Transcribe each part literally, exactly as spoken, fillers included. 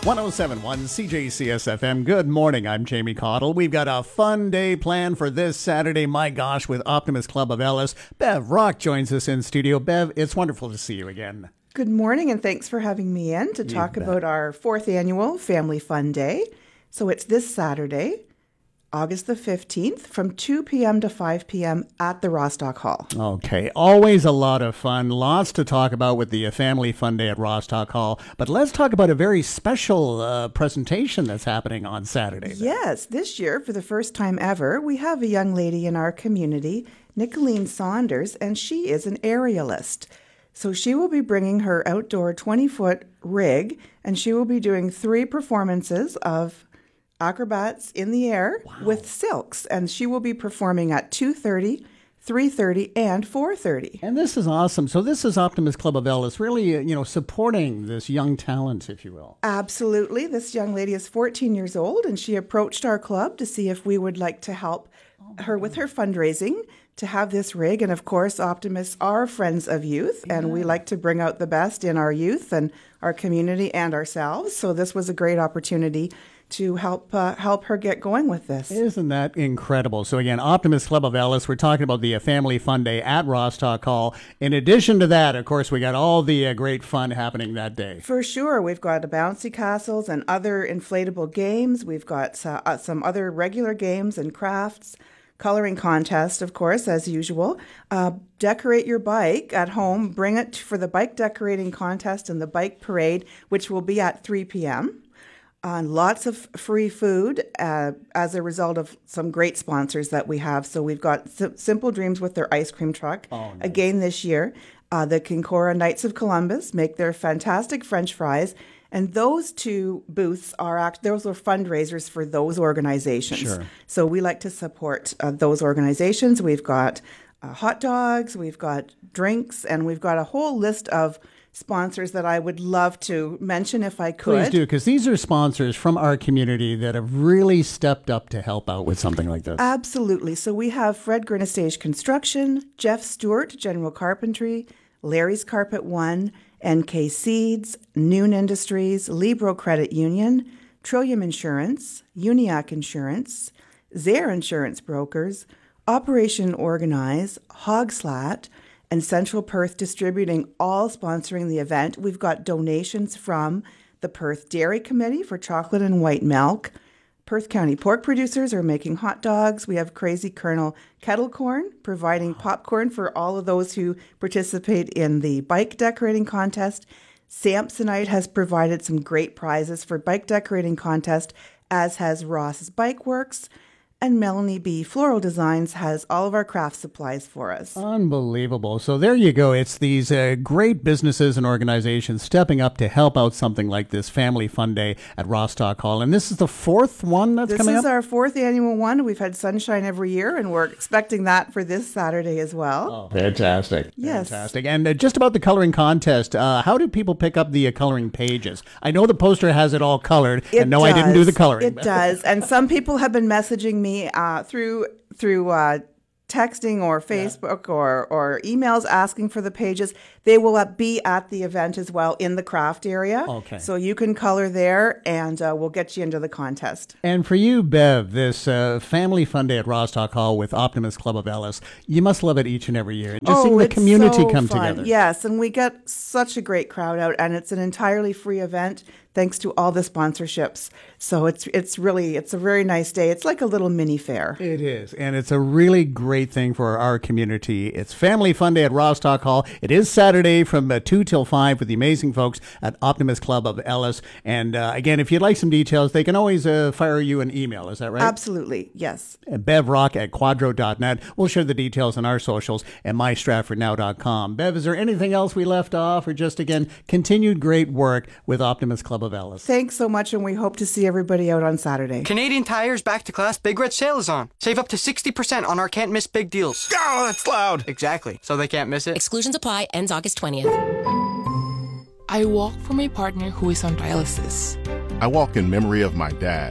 one oh seven point one C J C S F M. Good morning. I'm Jamie Cottle. We've got a fun day planned for this Saturday. My gosh, with Optimist Club of Ellis. Bev Rock joins us in studio. Bev, it's wonderful to see you again. Good morning, and thanks for having me in to talk about our fourth annual Family Fun Day. So it's this Saturday, August the fifteenth, from two p.m. to five p.m. at the Rostock Hall. Okay, always a lot of fun. Lots to talk about with the Family Fun Day at Rostock Hall. But let's talk about a very special uh, presentation that's happening on Saturday. Yes, this year, for the first time ever, we have a young lady in our community, Nicolene Saunders, and she is an aerialist. So she will be bringing her outdoor twenty-foot rig, and she will be doing three performances of acrobats in the air wow. with silks, and she will be performing at two thirty, three thirty, and four thirty. And this is awesome. So this is Optimist Club of Ellis, really, you know, supporting this young talent, if you will. Absolutely. This young lady is fourteen years old, and she approached our club to see if we would like to help oh, her with her fundraising to have this rig. And of course, Optimists are friends of youth, yeah. and we like to bring out the best in our youth and our community and ourselves. So this was a great opportunity to help uh, help her get going with this. Isn't that incredible? So again, Optimist Club of Ellis, we're talking about the uh, Family Fun Day at Rostock Hall. In addition to that, of course, we got all the uh, great fun happening that day. For sure. We've got bouncy castles and other inflatable games. We've got uh, uh, some other regular games and crafts. Coloring contest, of course, as usual. Uh, decorate your bike at home. Bring it for the bike decorating contest and the bike parade, which will be at three p.m. Uh, lots of free food uh, as a result of some great sponsors that we have. So we've got S- Simple Dreams with their ice cream truck. Oh, nice. Again this year. Uh, the Kincora Knights of Columbus make their fantastic French fries. And those two booths are act- those are fundraisers for those organizations. Sure. So we like to support uh, those organizations. We've got uh, hot dogs, we've got drinks, and we've got a whole list of sponsors that I would love to mention if I could. Please do, because these are sponsors from our community that have really stepped up to help out with something like this. Absolutely. So we have Fred Grinnestage Construction, Jeff Stewart, General Carpentry, Larry's Carpet One, N K Seeds, Noon Industries, Libro Credit Union, Trillium Insurance, Uniac Insurance, Zaire Insurance Brokers, Operation Organize, Hogslat, and Central Perth Distributing, all sponsoring the event. We've got donations from the Perth Dairy Committee for chocolate and white milk. Perth County pork producers are making hot dogs. We have Crazy Colonel Kettle Corn providing popcorn for all of those who participate in the bike decorating contest. Samsonite has provided some great prizes for bike decorating contest, as has Ross's Bike Works. And Melanie B. Floral Designs has all of our craft supplies for us. Unbelievable. So there you go. It's these uh, great businesses and organizations stepping up to help out something like this Family Fun Day at Rostock Hall. And this is the fourth one that's this coming up? This is our fourth annual one. We've had sunshine every year, and we're expecting that for this Saturday as well. Oh, fantastic. Yes. Fantastic. And uh, just about the coloring contest, uh, how do people pick up the uh, coloring pages? I know the poster has it all colored, it and no, does. I didn't do the coloring. It does. And some people have been messaging me Uh, through through uh, texting or Facebook yeah. or, or emails asking for the pages. They will be at the event as well in the craft area. Okay. So you can color there, and uh, we'll get you into the contest. And for you, Bev, this uh, Family Fun Day at Rostock Hall with Optimist Club of Ellis, you must love it each and every year. Just oh, seeing the it's community so come fun. together. Yes, and we get such a great crowd out, and it's an entirely free event thanks to all the sponsorships. So it's it's really, it's a very nice day. It's like a little mini fair. It is, and it's a really great thing for our community. It's Family Fun Day at Rostock Hall. It is Saturday from uh, two till five with the amazing folks at Optimist Club of Ellis. And uh, again, if you'd like some details, they can always uh, fire you an email. Is that right? Absolutely, yes. Bev Rock at quadro dot net. We'll share the details on our socials and my stratford now dot com. Bev, is there anything else we left off, or just, again, continued great work with Optimist Club of Ellis? Thanks so much, and we hope to see everybody out on Saturday. Canadian Tire's Back to Class Big Red Sale is on. Save up to sixty percent on our can't miss big deals. Oh, that's loud. Exactly. So they can't miss it. Exclusions apply. Ends August twentieth. I walk for my partner who is on dialysis. I walk in memory of my dad,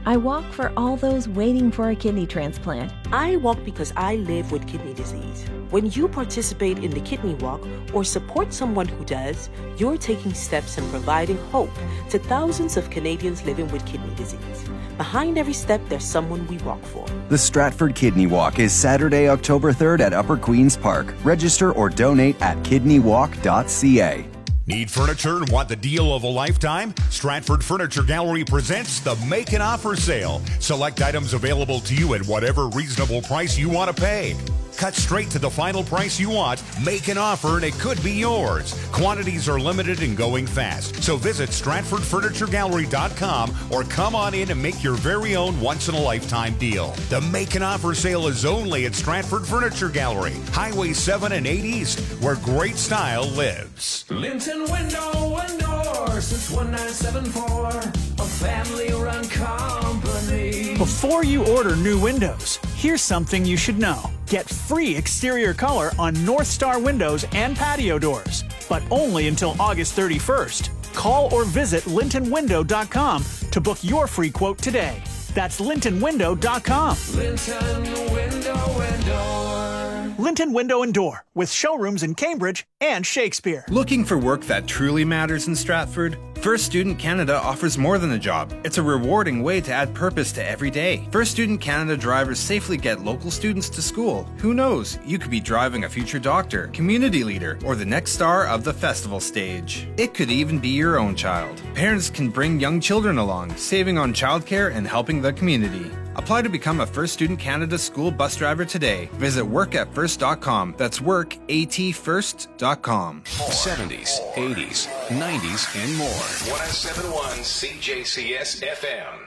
I walk for all those waiting for a kidney transplant. I walk because I live with kidney disease. When you participate in the Kidney Walk or support someone who does, you're taking steps in providing hope to thousands of Canadians living with kidney disease. Behind every step, there's someone we walk for. The Stratford Kidney Walk is Saturday, October third at Upper Queen's Park. Register or donate at kidney walk dot c a. Need furniture and want the deal of a lifetime? Stratford Furniture Gallery presents the Make an Offer Sale. Select items available to you at whatever reasonable price you want to pay. Cut straight to the final price you want, make an offer, and it could be yours. Quantities are limited and going fast. So visit stratford furniture gallery dot com or come on in and make your very own once-in-a-lifetime deal. The Make an Offer Sale is only at Stratford Furniture Gallery, Highway seven and eight East, where great style lives. Linton Window and Door since nineteen seventy-four, a family-run company. Before you order new windows, here's something you should know. Get free exterior color on North Star windows and patio doors, but only until August thirty-first. Call or visit linton window dot com to book your free quote today. That's linton window dot com. Linton Window and Door. Linton Window and Door, with showrooms in Cambridge and Shakespeare. Looking for work that truly matters in Stratford? First Student Canada offers more than a job. It's a rewarding way to add purpose to every day. First Student Canada drivers safely get local students to school. Who knows? You could be driving a future doctor, community leader, or the next star of the festival stage. It could even be your own child. Parents can bring young children along, saving on childcare and helping the community. Apply to become a First Student Canada school bus driver today. Visit work at first dot com. That's work at first dot com. seventies, eighties, nineties, and more. one oh seven point one C J C S F M.